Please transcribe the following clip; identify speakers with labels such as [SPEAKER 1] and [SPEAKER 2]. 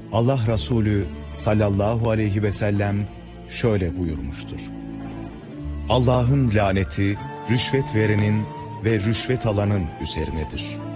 [SPEAKER 1] Allah Resulü sallallahu aleyhi ve sellem şöyle buyurmuştur: Allah'ın laneti rüşvet verenin ve rüşvet alanın üzerinedir.